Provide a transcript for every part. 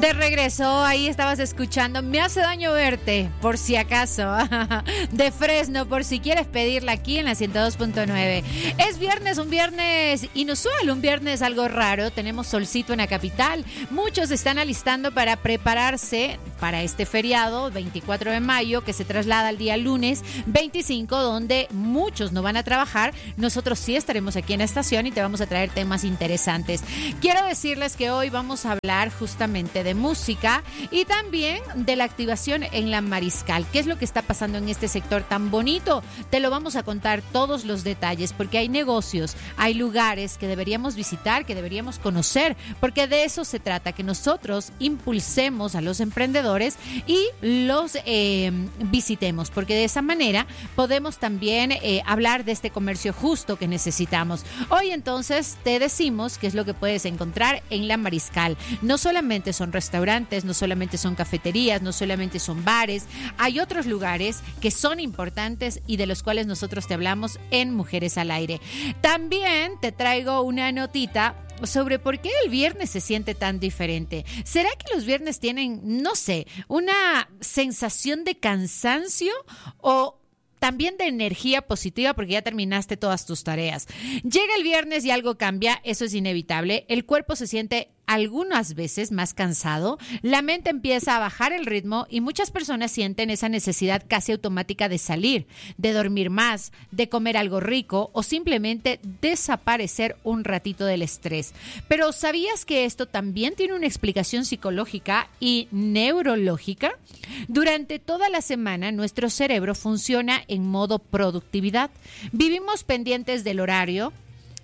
De regreso, ahí estabas escuchando Me hace daño verte, por si acaso, de Fresno, por si quieres pedirla aquí en la 102.9. Es viernes, un viernes inusual, un viernes algo raro. Tenemos solcito en la capital. Muchos se están alistando para prepararse para este feriado, 24 de mayo, que se traslada al día lunes 25, donde muchos no van a trabajar. Nosotros sí estaremos aquí en la estación y te vamos a traer temas interesantes. Quiero decirles que hoy vamos a hablar justamente de música y también de la activación en la Mariscal. ¿Qué es lo que está pasando en este sector tan bonito? Te lo vamos a contar todos los detalles, porque hay negocios, hay lugares que deberíamos visitar, que deberíamos conocer, porque de eso se trata, que nosotros impulsemos a los emprendedores y los visitemos, porque de esa manera podemos también hablar de este comercio justo que necesitamos. Hoy entonces te decimos qué es lo que puedes encontrar en la Mariscal. No solamente son restaurantes, no solamente son cafeterías, no solamente son bares, hay otros lugares que son importantes y de los cuales nosotros te hablamos en Mujeres al Aire. También te traigo una notita sobre por qué el viernes se siente tan diferente. ¿Será que los viernes tienen, no sé, una sensación de cansancio o también de energía positiva porque ya terminaste todas tus tareas? Llega el viernes y algo cambia, eso es inevitable. El cuerpo se siente algunas veces más cansado, la mente empieza a bajar el ritmo y muchas personas sienten esa necesidad casi automática de salir, de dormir más, de comer algo rico o simplemente desaparecer un ratito del estrés. Pero ¿sabías que esto también tiene una explicación psicológica y neurológica? Durante toda la semana nuestro cerebro funciona en modo productividad. Vivimos pendientes del horario,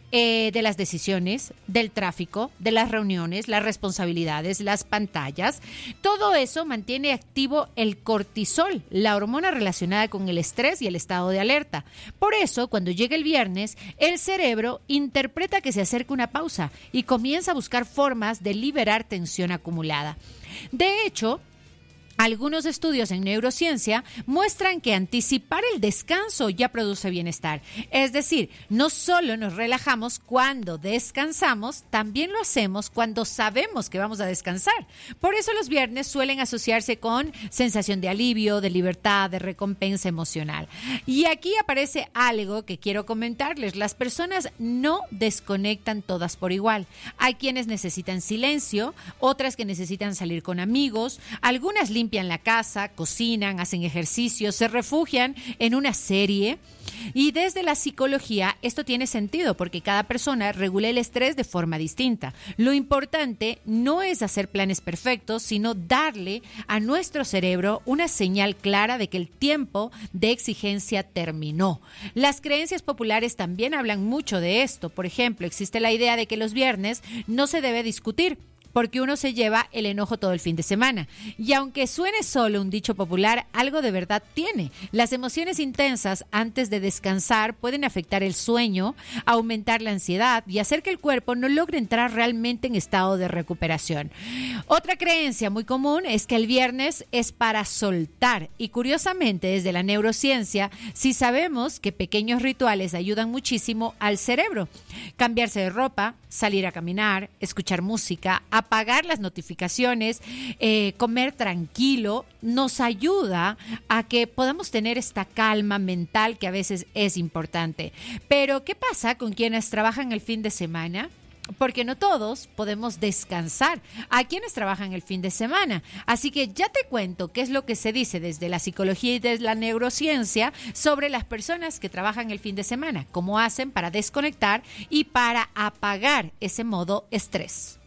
de las decisiones, del tráfico, de las reuniones, las responsabilidades, las pantallas. Todo eso mantiene activo el cortisol, la hormona relacionada con el estrés y el estado de alerta. Por eso, cuando llega el viernes, el cerebro interpreta que se acerca una pausa y comienza a buscar formas de liberar tensión acumulada. De hecho, algunos estudios en neurociencia muestran que anticipar el descanso ya produce bienestar. Es decir, no solo nos relajamos cuando descansamos, también lo hacemos cuando sabemos que vamos a descansar. Por eso los viernes suelen asociarse con sensación de alivio, de libertad, de recompensa emocional. Y aquí aparece algo que quiero comentarles. Las personas no desconectan todas por igual. Hay quienes necesitan silencio, otras que necesitan salir con amigos, algunas limpian la casa, cocinan, hacen ejercicio, se refugian en una serie. Y desde la psicología esto tiene sentido porque cada persona regula el estrés de forma distinta. Lo importante no es hacer planes perfectos, sino darle a nuestro cerebro una señal clara de que el tiempo de exigencia terminó. Las creencias populares también hablan mucho de esto. Por ejemplo, existe la idea de que los viernes no se debe discutir, porque uno se lleva el enojo todo el fin de semana. Y aunque suene solo un dicho popular, algo de verdad tiene. Las emociones intensas antes de descansar pueden afectar el sueño, aumentar la ansiedad y hacer que el cuerpo no logre entrar realmente en estado de recuperación. Otra creencia muy común es que el viernes es para soltar. Y curiosamente, desde la neurociencia, sí sabemos que pequeños rituales ayudan muchísimo al cerebro. Cambiarse de ropa, salir a caminar, escuchar música, apagar las notificaciones, comer tranquilo, nos ayuda a que podamos tener esta calma mental que a veces es importante. Pero, ¿qué pasa con quienes trabajan el fin de semana? Porque no todos podemos descansar. Hay quienes trabajan el fin de semana. Así que ya te cuento qué es lo que se dice desde la psicología y desde la neurociencia sobre las personas que trabajan el fin de semana. Cómo hacen para desconectar y para apagar ese modo estrés.